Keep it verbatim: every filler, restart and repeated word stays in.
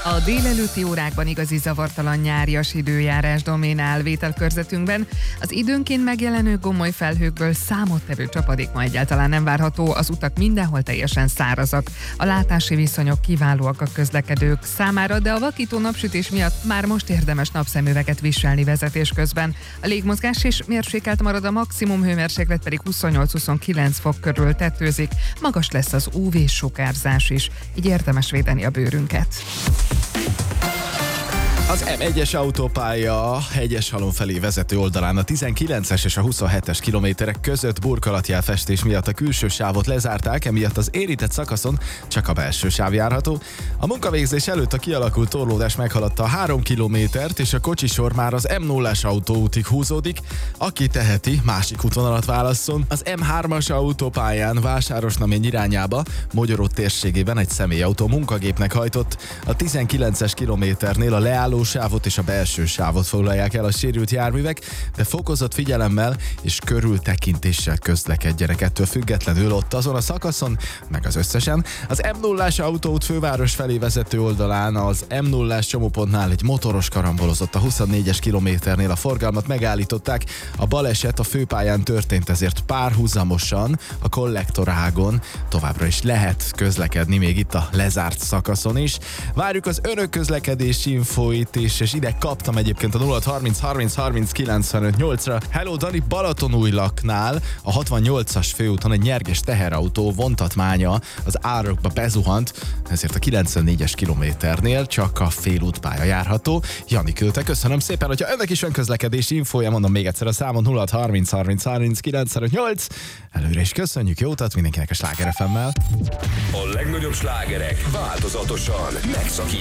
A délelőtti órákban igazi zavartalan nyárias időjárás dominál vételkörzetünkben. Az időnként megjelenő gomoly felhőkből számottevő csapadék ma egyáltalán nem várható, az utak mindenhol teljesen szárazak. A látási viszonyok kiválóak a közlekedők számára, de a vakító napsütés miatt már most érdemes napszemüveget viselni vezetés közben. A légmozgás is mérsékelt marad, a maximum hőmérséklet pedig huszonnyolc-huszonkilenc fok körül tetőzik. Magas lesz az ú vé-sugárzás is, így érdemes védeni a bőrünket. Az em egyes autópálya Hegyeshalom felé vezető oldalán a tizenkilences és a huszonhetes kilométerek között burkolatjelfestés miatt a külső sávot lezárták, emiatt az érintett szakaszon csak a belső sáv járható. A munkavégzés előtt a kialakult torlódás meghaladta a három kilométert, és a kocsisor már az em nullás autóútig húzódik. Aki teheti, másik útvonalat válasszon. Az em hármas autópályán Vásárosnamény irányába, Mogyoró térségében egy személyautó munkagépnek hajtott. A tizenkilences kilométernél a leálló sávot és a belső sávot foglalják el a sérült járművek, de fokozott figyelemmel és körültekintéssel közlekedjenek ettől függetlenül ott azon a szakaszon, meg az összesen. Az em nullás autóút főváros felé vezető oldalán az em nullás csomópontnál egy motoros karambolozott a huszonnégyes kilométernél, a forgalmat megállították. A baleset a főpályán történt, ezért párhuzamosan a kollektorágon továbbra is lehet közlekedni, még itt a lezárt szakaszon is. Várjuk az önök közlekedési infóit, És, és ide kaptam egyébként a nulla harminc harminc harminc kilencvenöt nyolcra. Hello Dani, Balatonújlaknál a hatvannyolcas főúton egy nyerges teherautó vontatmánya az árokba bezuhant, ezért a kilencvennégyes kilométernél csak a félútpálya járható. Jani küldte, köszönöm szépen, hogyha önnek is önközlekedési infója, mondom még egyszer a számon nulla harminc harminc harminc kilencvenöt nyolc. Előre is köszönjük, jó utat mindenkinek a Sláger ef emmel. A legnagyobb slágerek változatosan megszakít.